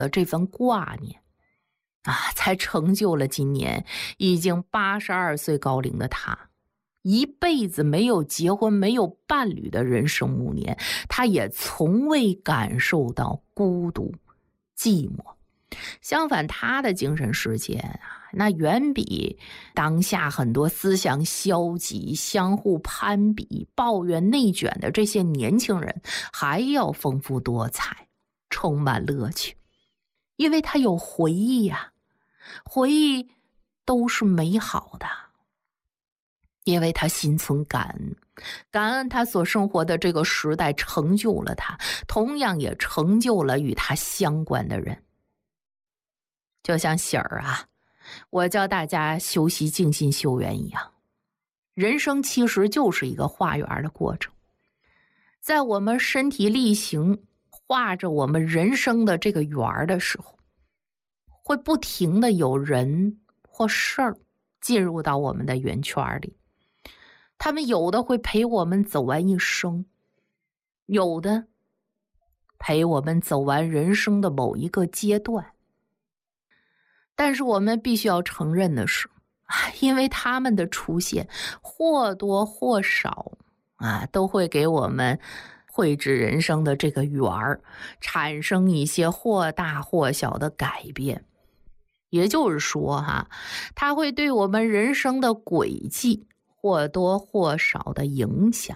这份挂念才成就了今年已经82岁高龄的他。一辈子没有结婚没有伴侣的人生暮年，他也从未感受到孤独寂寞。相反，他的精神世界那远比当下很多思想消极、相互攀比、抱怨内卷的这些年轻人还要丰富多彩，充满乐趣。因为他有回忆回忆都是美好的。因为他心存感恩，感恩他所生活的这个时代成就了他，同样也成就了与他相关的人。就像喜儿我教大家修习静心修缘一样，人生其实就是一个画圆的过程。在我们身体力行画着我们人生的这个圆的时候，会不停的有人或事儿进入到我们的圆圈里。他们有的会陪我们走完一生，有的陪我们走完人生的某一个阶段。但是我们必须要承认的是，因为他们的出现或多或少都会给我们绘制人生的这个圆儿产生一些或大或小的改变。也就是说它会对我们人生的轨迹或多或少的影响。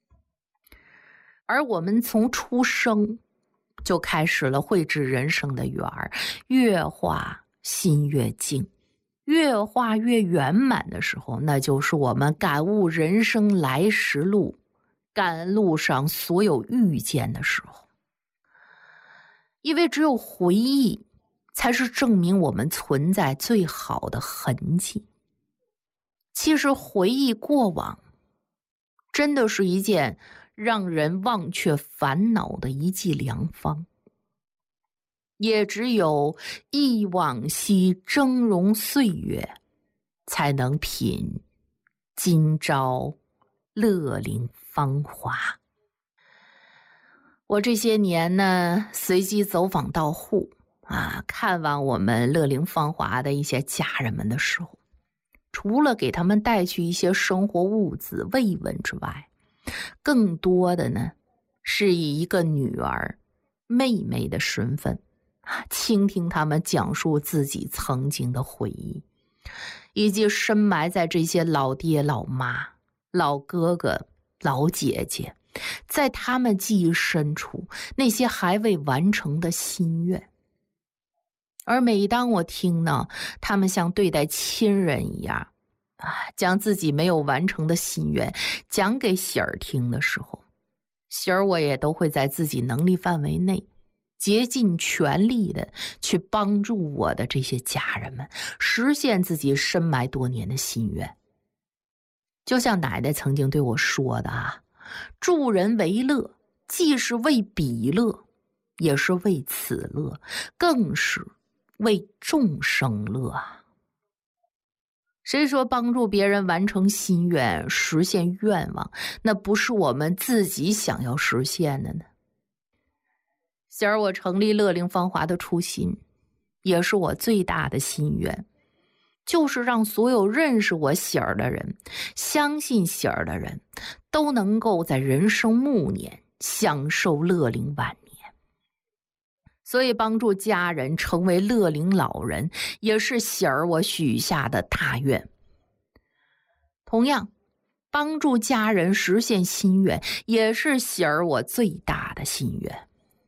而我们从出生就开始了绘制人生的圆儿，越画心越静，越画越圆满的时候，那就是我们感悟人生来时路，感恩路上所有遇见的时候。因为只有回忆才是证明我们存在最好的痕迹。其实回忆过往真的是一件让人忘却烦恼的一剂良方。也只有忆往昔峥嵘岁月，才能品今朝乐龄芳华。我这些年呢，随机走访到户看望我们乐龄芳华的一些家人们的时候，除了给他们带去一些生活物资慰问之外，更多的呢是以一个女儿妹妹的身份倾听他们讲述自己曾经的回忆，以及深埋在这些老爹老妈老哥哥老姐姐在他们记忆深处那些还未完成的心愿。而每当我听呢，他们像对待亲人一样将自己没有完成的心愿讲给喜儿听的时候，喜儿我也都会在自己能力范围内竭尽全力的去帮助我的这些家人们实现自己深埋多年的心愿。就像奶奶曾经对我说的助人为乐，既是为彼乐，也是为此乐，更是为众生乐谁说帮助别人完成心愿实现愿望那不是我们自己想要实现的呢？喜儿我成立乐龄芳华的初心，也是我最大的心愿，就是让所有认识我喜儿的人，相信喜儿的人，都能够在人生暮年享受乐龄晚年。所以帮助家人成为乐龄老人，也是喜儿我许下的大愿。同样，帮助家人实现心愿，也是喜儿我最大的心愿。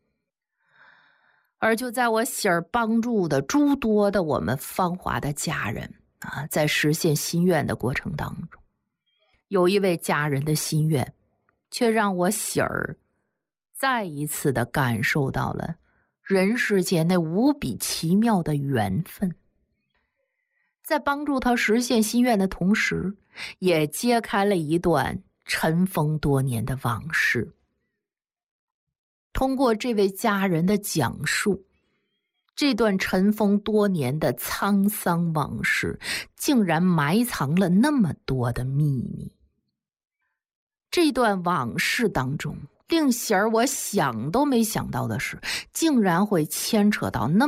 而就在我喜儿帮助的诸多的我们芳华的家人在实现心愿的过程当中，有一位家人的心愿却让我喜儿再一次的感受到了人世间那无比奇妙的缘分。在帮助他实现心愿的同时，也揭开了一段尘封多年的往事。通过这位家人的讲述，这段尘封多年的沧桑往事竟然埋藏了那么多的秘密。这段往事当中，令喜儿我想都没想到的是，竟然会牵扯到那么